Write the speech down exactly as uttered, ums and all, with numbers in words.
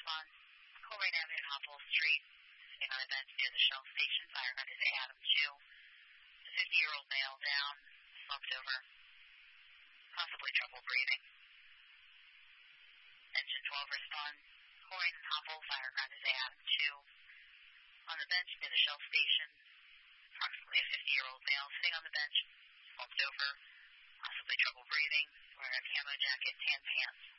respond. Coleraine Avenue and Hopple Street. Sitting on a bench near the Shell Station. Fire gun is Adam two. The fifty-year-old male down. Slumped over. Possibly trouble breathing. Engine twelve respond. Coleraine and Hopple. Fire gun is Adam two. On the bench near the Shell Station. Approximately a fifty-year-old male sitting on the bench. Slumped over. Possibly trouble breathing. Wearing a camo jacket, tan pants.